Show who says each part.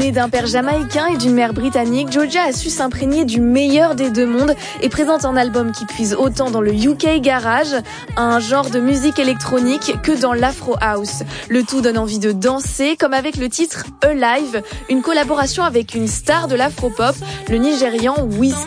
Speaker 1: Née d'un père jamaïcain et d'une mère britannique, Georgia a su s'imprégner du meilleur des deux mondes et présente un album qui puise autant dans le UK Garage, un genre de musique électronique, que dans l'Afro House. Le tout donne envie de danser, comme avec le titre Alive, une collaboration avec une star de l'Afro-pop, le Nigérian Wiz.